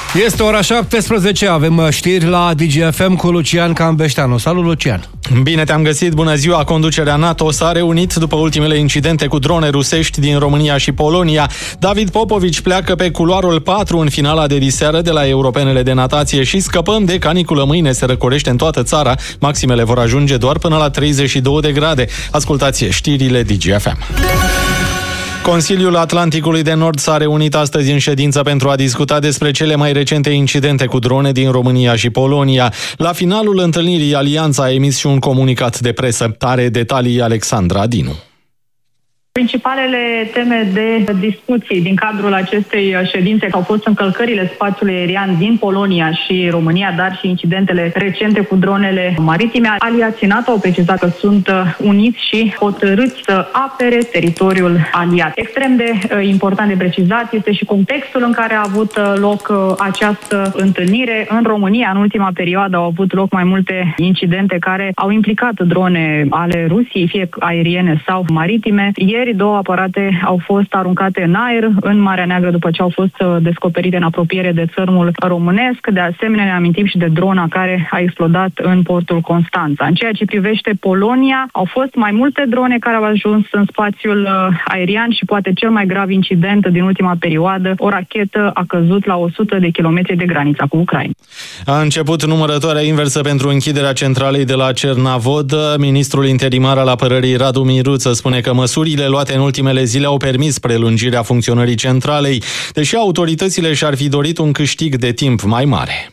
Este ora 17, avem știri la DGFM cu Lucian Cambeșteanu. Salut, Lucian! Bine te-am găsit, bună ziua! Conducerea NATO s-a reunit după ultimele incidente cu drone rusești din România și Polonia. David Popovici pleacă pe culoarul 4 în finala de diseară de la Europenele de natație și scăpăm de caniculă. Mâine se răcorește în toată țara, maximele vor ajunge doar până la 32 de grade. Ascultați știrile DGFM. Consiliul Atlanticului de Nord s-a reunit astăzi în ședință pentru a discuta despre cele mai recente incidente cu drone din România și Polonia. La finalul întâlnirii, Alianța a emis și un comunicat de presă. Are detalii Alexandra Dinu. Principalele teme de discuții din cadrul acestei ședințe au fost încălcările spațiului aerian din Polonia și România, dar și incidentele recente cu dronele maritime. Aliații NATO au precizat că sunt uniți și hotărâți să apere teritoriul aliat. Extrem de important de precizat este și contextul în care a avut loc această întâlnire. În România, în ultima perioadă, au avut loc mai multe incidente care au implicat drone ale Rusiei, fie aeriene sau maritime. Ieri, 2 aparate au fost aruncate în aer în Marea Neagră după ce au fost descoperite în apropiere de țărmul românesc. De asemenea, ne amintim și de drona care a explodat în portul Constanța. În ceea ce privește Polonia, au fost mai multe drone care au ajuns în spațiul aerian și poate cel mai grav incident din ultima perioadă, o rachetă a căzut la 100 de kilometri de granița cu Ucraina. A început numărătoarea inversă pentru închiderea centralei de la Cernavod. Ministrul interimar al apărării Radu Miruță spune că măsurile luate în ultimele zile au permis prelungirea funcționării centralei, deși autoritățile și-ar fi dorit un câștig de timp mai mare.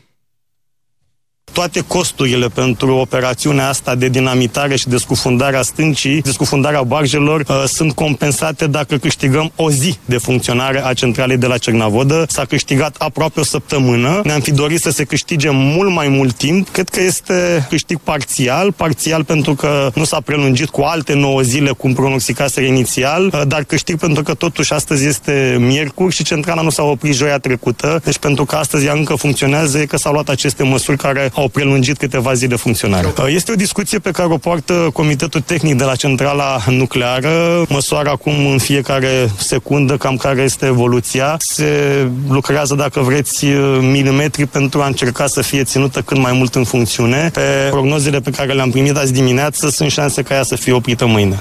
Toate costurile pentru operațiunea asta de dinamitare și de scufundarea stâncii, de scufundarea barjelor, sunt compensate dacă câștigăm o zi de funcționare a centralei de la Cernavodă. S-a câștigat aproape o săptămână. Ne-am fi dorit să se câștige mult mai mult timp. Cred că este câștig parțial pentru că nu s-a prelungit cu alte 9 zile cum pronosticaseră inițial, dar câștig pentru că totuși astăzi este miercuri și centrala nu s-a oprit joia trecută. Deci pentru că astăzi ea încă funcționează, e că s-au luat aceste măsuri care au prelungit câteva zile de funcționare. Este o discuție pe care o poartă Comitetul Tehnic de la centrala nucleară. Măsoară acum în fiecare secundă cam care este evoluția. Se lucrează, dacă vreți, milimetri pentru a încerca să fie ținută cât mai mult în funcțiune. Pe prognozele pe care le-am primit azi dimineață, sunt șanse ca ea să fie oprită mâine.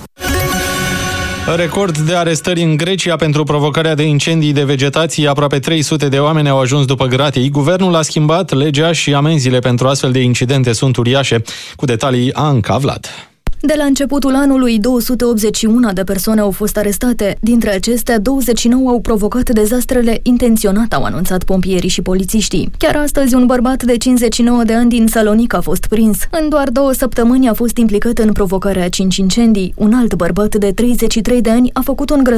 Record de arestări în Grecia pentru provocarea de incendii de vegetație. Aproape 300 de oameni au ajuns după gratii. Guvernul a schimbat legea și amenziile pentru astfel de incidente sunt uriașe. Cu detalii Anca Vlad. De la începutul anului, 281 de persoane au fost arestate. Dintre acestea, 29 au provocat dezastrele intenționat, au anunțat pompierii și polițiștii. Chiar astăzi, un bărbat de 59 de ani din Salonic a fost prins. În doar 2 săptămâni a fost implicat în provocarea 5 incendii. Un alt bărbat de 33 de ani a făcut un